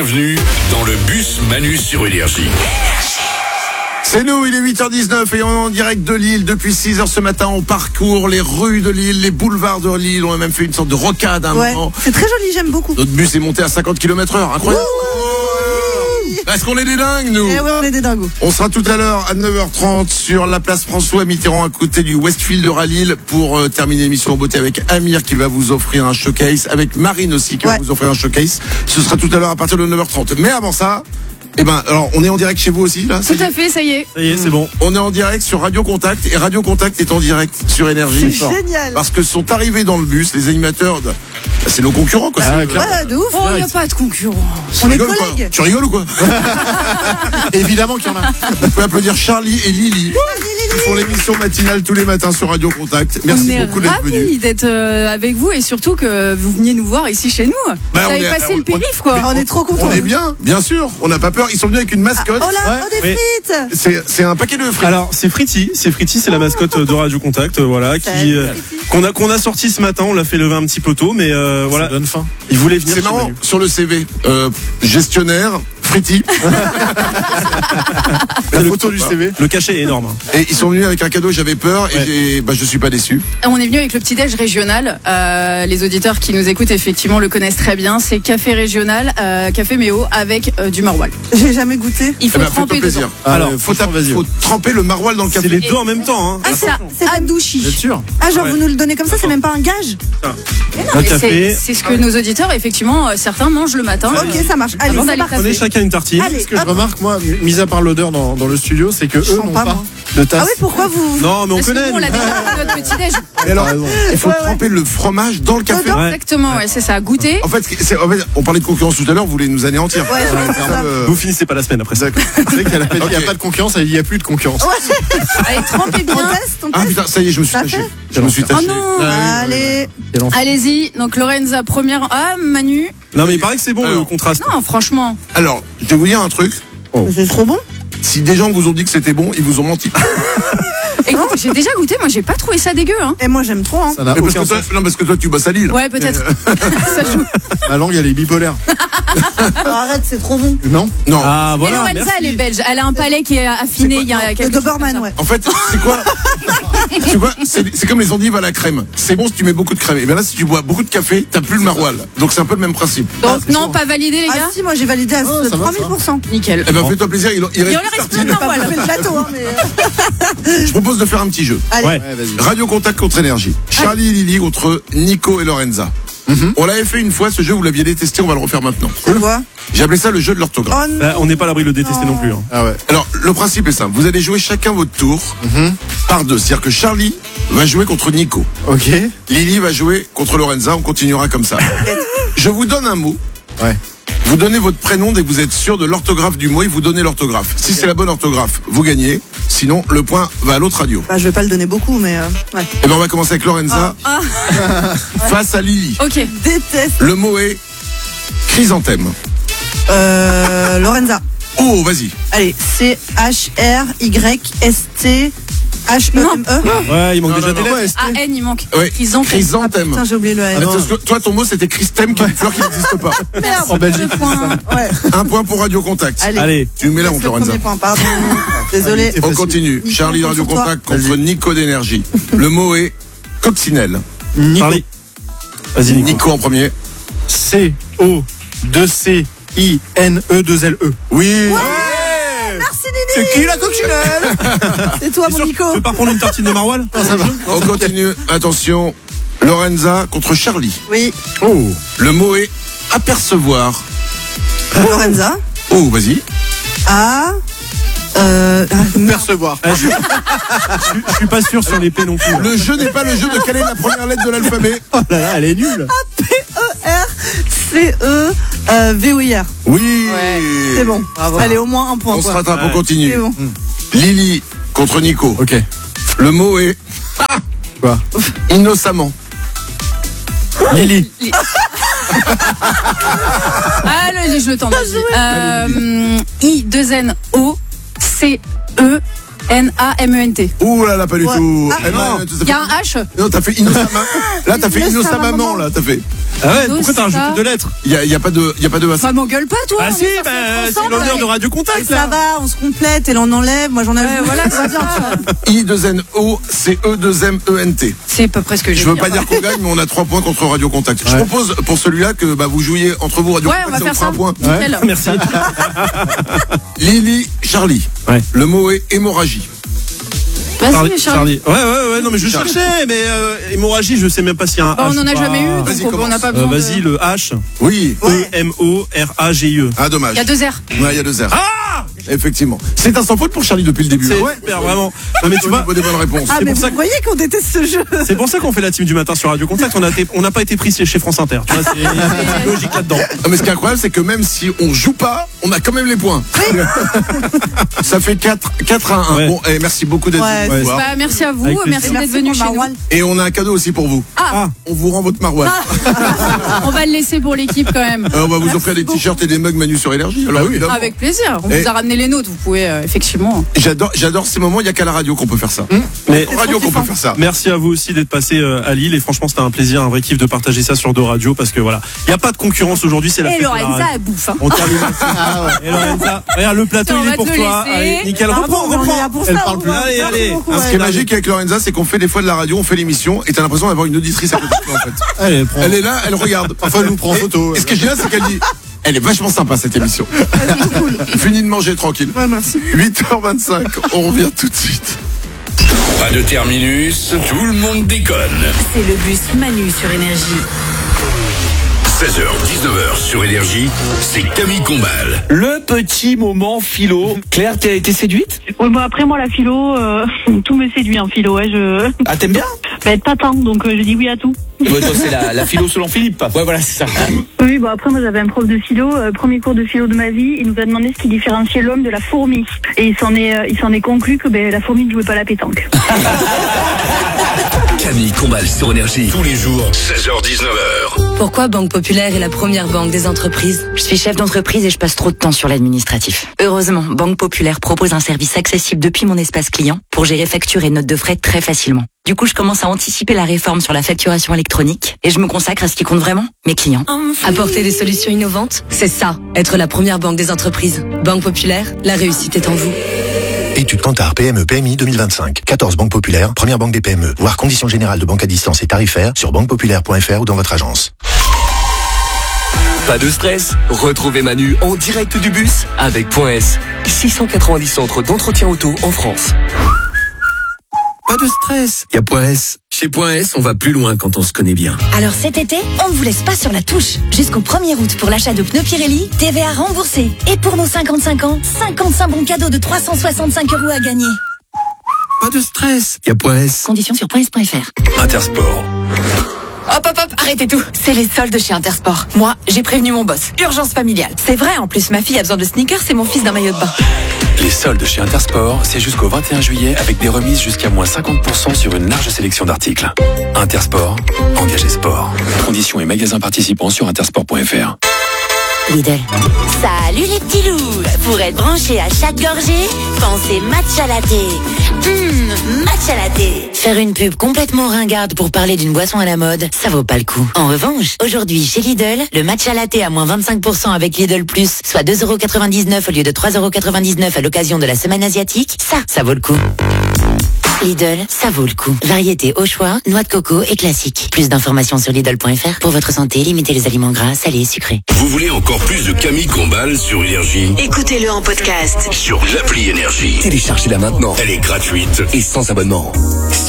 Bienvenue dans le bus Manu sur Énergie. C'est nous, il est 8h19 et on est en direct de Lille. Depuis 6h ce matin, on parcourt les rues de Lille, les boulevards de Lille. On a même fait une sorte de rocade à un moment. C'est très joli, j'aime beaucoup. Notre bus est monté à 50 km/h, incroyable. Est-ce qu'on est des dingues, nous? Eh ouais, on est des dingos. On sera tout à l'heure à 9h30 sur la place François Mitterrand à côté du Westfield à Lille pour terminer l'émission en beauté avec Amir qui va vous offrir un showcase, avec Marine aussi qui va vous offrir un showcase. Ce sera tout à l'heure à partir de 9h30. Mais avant ça, alors on est en direct chez vous aussi là? Tout à fait, ça y est. Ça y est, c'est bon. On est en direct sur Radio Contact et Radio Contact est en direct sur Énergie. C'est génial. Parce que sont arrivés dans le bus les animateurs c'est nos concurrents quoi. Ouais, de ouf. Oh, il n'y a pas de concurrence. On est Rigole, quoi. collègues. Tu rigoles ou quoi? Évidemment qu'il y en a. Vous pouvez applaudir Charlie et Lily qui font l'émission matinale tous les matins sur Radio Contact. Merci beaucoup d'être venus. Ravis d'être avec vous et surtout que vous veniez nous voir ici chez nous. Vous avez passé le périph' quoi. On est trop contents. On est bien sûr. On n'a pas peur. Ils sont venus avec une mascotte. Oh là, Ouais, des oui. frites. C'est un paquet de frites. Alors c'est Fritty, c'est la mascotte de Radio Contact, voilà, qui qu'on a sorti ce matin. On l'a fait lever un petit peu tôt, mais voilà. Ça donne faim. Il voulait venir. C'est marrant, sur le CV, gestionnaire, Fritty. La photo du CV. Le cachet est énorme. Et ils sont venus avec un cadeau, j'avais peur et je suis pas déçu. On est venu avec le petit-déj régional. Les auditeurs qui nous écoutent effectivement le connaissent très bien. C'est café régional, café Méo avec du maroilles. J'ai jamais goûté. Il faut Fais-toi tremper plaisir. dedans. Alors, faut tremper le maroilles dans le café. C'est les deux en même temps, hein. Ah, ça adouchi. Bien sûr. Ah, genre vous nous le donnez comme ça, c'est même pas un gage. Un café. C'est ce que nos auditeurs, effectivement, certains mangent le matin. Ok, ça marche. Allez, Avant c'est d'aller parti. Prenez chacun une tartine. Allez, Ce que je remarque, moi, mis à part l'odeur dans le studio, c'est que eux sens n'ont pas, pas moi. de tasse. Ah oui, pourquoi vous... Non, mais on Parce que connaît. nous, on l'a déjà fait notre petit-déj. Et alors, il faut Ouais, tremper le fromage dans le café. Dedans. Ouais. Exactement, ouais, c'est ça. Goûter. En fait, on parlait de concurrence tout à l'heure, vous voulez nous anéantir. Ouais, c'est ça. Vous finissez pas la semaine après ça. D'accord. C'est vrai qu'elle a pas dit, il n'y a Ok. pas de concurrence, elle dit, il n'y a plus de concurrence. Allez, trempez On bien. teste, on Ah teste. putain, ça y est, je me suis Ça taché. fait Je me suis Oh taché. non. Allez. Allez-y. Donc Lorenza, première. Ah, Manu. Non, mais il paraît que c'est bon Alors. le contraste. Non, franchement. Alors, je vais vous dire un truc. C'est trop bon. Si des gens vous ont dit que c'était bon, ils vous ont menti. Écoute, j'ai déjà goûté. Moi, j'ai pas trouvé ça dégueu. Hein. Et moi j'aime trop. Hein. Ça n'a Mais parce aucun que toi, sens. non, parce que toi, tu bosses à Lille. Ouais, peut-être. Ça joue. Ma langue, elle est bipolaire. Arrête, c'est trop bon. Non? Non. Ah Et voilà. Lorenza, Merci. elle est belge. Elle a un palais qui est affiné il y a Le quelques Doberman, ouais. En fait, c'est quoi? Tu vois, c'est comme les endives à la crème. C'est bon si tu mets beaucoup de crème. Et bien là, si tu bois beaucoup de café, t'as plus le maroilles. Donc c'est un peu le même principe. Donc, non, pas validé, les Ah gars. si, moi j'ai validé à ça va, 3000%. Nickel. Eh ben, fais-toi plaisir, il Il reste en une reste tartine. plein. Pas Voilà. fait le plateau, hein, mais... Je propose de faire un petit jeu. Allez. Ouais. Ouais, vas-y. Radio Contact contre Énergie. Charlie et Lily contre Nico et Lorenza. On l'avait fait une fois, ce jeu, vous l'aviez détesté, on va le refaire maintenant. C'est quoi? J'ai appelé ça le jeu de l'orthographe. Oh non. Bah, on n'est pas à l'abri de le détester non plus. Hein. Ah ouais. Alors, le principe est simple. Vous allez jouer chacun votre tour par deux. C'est-à-dire que Charlie va jouer contre Nico. Ok. Lily va jouer contre Lorenza. On continuera comme ça. Je vous donne un mot. Ouais. Vous donnez votre prénom dès que vous êtes sûr de l'orthographe du mot et vous donnez l'orthographe. Si c'est la bonne orthographe, vous gagnez. Sinon, le point va à l'autre radio. Bah, je vais pas le donner beaucoup, mais ouais. Et ben, on va commencer avec Lorenza face à Lily. Ok. Déteste. Le mot est chrysanthème. Lorenza. Oh, vas-y. Allez, C-H-R-Y-S-T-H-E-M-E. Ouais, il manque déjà non, des non. lettres. A-N, il manque. Ouais. Chrysanthème. Chrysanthème. Putain, j'ai oublié le Ah, N. mais parce que toi, ton mot, c'était Christème, qui est une fleur qui n'existe pas. Merde. En Belgique. Deux points. Ouais. Un point pour Radio Contact. Allez. Tu me mets la C'est honte, le Lorenza. premier point, pardon. Désolé. C'est On facile. continue. Nico, Charlie de Radio concentre-toi. Contact contre Nico d'énergie. Le mot est coccinelle. Charlie. Vas-y, Nico. Nico en premier. C-O-2-C-I-N-E-2-L-E. Oui. Merci Nini. C'est qui la coccinelle? C'est toi, mon Tu Nico. peux pas prendre une tartine de maroilles? Ça va. On continue. Attention. Lorenza contre Charlie. Oui. Oh. Le mot est apercevoir. Lorenza. Oh, vas-y. A. Percevoir. Ah, je suis pas sûr sur les P non plus. Le jeu n'est pas le jeu de quelle est la première lettre de l'alphabet. Oh là là, elle est nulle. P-E-R-C-E-V-O-I-R. Oui. Ouais. C'est bon. Allez, au moins un point. On se quoi. rattrape, on Ouais. continue. C'est bon. Lily contre Nico. Ok. Le mot est Quoi? innocemment. Lily. Allez, je le tente. I-2-N-O-C-E N-A-M-E-N-T. Ouh là là, pas du Ouais. tout. Ah, non. Il y a un H. Non, t'as fait Innocent. Là, t'as fait Innocent Maman, là, t'as fait. Ah ouais, Nous, pourquoi t'as ça. rajouté 2 lettres? Il y a pas de Bah, m'engueule pas, toi. Ah on si, est bah, sortis c'est ensemble, l'honneur de ouais. Radio Contact, Ça là. va, on se complète et là on enlève. Moi j'en ai Ouais, voilà, ça va bien. I2NO-C-E2M-E-N-T. C'est à peu près ce que j'ai Je veux pas dire qu'on gagne, mais on a 3 points contre Radio Contact. Je propose pour celui-là que vous jouiez entre vous Radio Ouais, on Contact. va faire fera ça. un point. Nickel. Merci. Lily, Charlie. Ouais. Le mot est hémorragie. Vas-y, Charlie. Ouais, non, mais je cherchais, mais hémorragie, je sais même pas s'il y a un Bah, H. on en a ou pas. jamais eu, Vas-y, donc on n'a pas besoin. Vas-y, le H. Oui. E-M-O-R-A-G-E. Ah, dommage. Il y a 2 R. Ouais, il y a 2 R. Ah! Effectivement. C'est un sans faute pour Charlie depuis le début. C'est Ouais. super, vraiment. Non, mais tu vois, Des bonnes réponses. Ah, c'est mais pour ça vous voyez qu'on déteste ce jeu. c'est pour ça qu'on fait la team du matin sur Radio Contact. On n'a pas été pris chez France Inter. Tu vois, c'est logique là-dedans. Ah, mais ce qui est incroyable, c'est que même si on joue pas, on a quand même les points. Ça fait 4 à 1. Ouais. Bon, merci beaucoup d'être Ouais, venu nous voir. Bah, merci à vous, Avec plaisir. merci d'être venu chez nous. Et on a un cadeau aussi pour vous. Ah, On vous rend votre maroilles. on va le laisser pour l'équipe quand même. On va vous offrir des t-shirts et des mugs Manu sur Énergie. Alors, évidemment. Avec plaisir. On Et- vous a ramené les nôtres, vous pouvez effectivement. J'adore ces moments, il n'y a qu'à la radio qu'on peut faire ça. Mais En radio qu'on peut faire ça. merci à vous aussi d'être passé à Lille. Et franchement, c'était un plaisir, un vrai kiff de partager ça sur 2 radios. Parce que voilà, il n'y a pas de concurrence aujourd'hui, c'est la Et fête de la Lorenza, radio. elle bouffe. Hein. On termine là-dessus. Et Lorenza, regarde, le plateau, On il va est pour te toi. laisser. Allez, nickel. Reprends. On est là pour Elle ça, parle on plus. va- Allez, Merci allez. beaucoup, Ce qui est ouais. magique avec Lorenza, c'est qu'on fait des fois de la radio, on fait l'émission et t'as l'impression d'avoir une auditrice à côté de toi, en fait. Allez, prends. Elle est là, elle regarde. Parfois, elle nous prend en photo. Et ce qui est génial, c'est qu'elle dit elle est vachement sympa cette émission. Fini de manger tranquille. Ouais, merci. 8h25, on revient tout de suite. Pas de terminus, tout le monde déconne. C'est le bus Manu sur Énergie. 16h, 19h sur Énergie, c'est Camille Combal. Le petit moment philo. Claire, t'as été séduite? Ouais, bah après moi la philo, tout me séduit en philo. Ouais, Ah, t'aimes bien? pas tant, donc je dis oui à tout. Ouais, toi, c'est la philo selon Philippe. Ouais, voilà, c'est ça. Oui, bah après moi j'avais un prof de philo, premier cours de philo de ma vie, il nous a demandé ce qui différenciait l'homme de la fourmi. Et il s'en est conclu que la fourmi ne jouait pas à la pétanque. Camille Combal sur Énergie, tous les jours, 16h-19h. Pourquoi Banque Populaire est la première banque des entreprises? Je suis chef d'entreprise et je passe trop de temps sur l'administratif. Heureusement, Banque Populaire propose un service accessible depuis mon espace client pour gérer factures et notes de frais très facilement. Du coup, je commence à anticiper la réforme sur la facturation électronique et je me consacre à ce qui compte vraiment, mes clients. Apporter des solutions innovantes, c'est ça, être la première banque des entreprises. Banque Populaire, la réussite est en vous. Étude Kantar PME PMI 2025. 14 banques populaires, première banque des PME. Voir conditions générales de banque à distance et tarifaires sur banquepopulaire.fr ou dans votre agence. Pas de stress, retrouvez Manu en direct du bus avec .S. 690 centres d'entretien auto en France. Pas de stress, y a .S. Chez .S, on va plus loin quand on se connaît bien. Alors cet été, on ne vous laisse pas sur la touche. Jusqu'au 1er août pour l'achat de pneus Pirelli, TVA remboursé. Et pour nos 55 ans, 55 bons cadeaux de 365 € à gagner. Pas de stress, y a .S. Conditions sur .s.fr. Intersport. Hop, arrêtez tout. C'est les soldes chez Intersport. Moi, j'ai prévenu mon boss. Urgence familiale. C'est vrai, en plus, ma fille a besoin de sneakers et mon fils d'un maillot de bain. Les soldes chez Intersport, c'est jusqu'au 21 juillet avec des remises jusqu'à moins 50% sur une large sélection d'articles. Intersport, engagé sport. Conditions et magasins participants sur intersport.fr. Lidl. Salut les petits loups. Pour être branché à chaque gorgée, pensez matcha latte. Matcha latte. Faire une pub complètement ringarde pour parler d'une boisson à la mode, ça vaut pas le coup. En revanche, aujourd'hui chez Lidl, le matcha latte à moins 25% avec Lidl Plus, soit 2,99 € au lieu de 3,99 € à l'occasion de la semaine asiatique, ça vaut le coup. Lidl, ça vaut le coup. Variété au choix, noix de coco et classique. Plus d'informations sur Lidl.fr. Pour votre santé, limitez les aliments gras, salés et sucrés. Vous voulez encore plus de Camille Combal sur Énergie? Écoutez-le en podcast Sur l'appli Énergie. Téléchargez-la maintenant. Elle est gratuite et sans abonnement.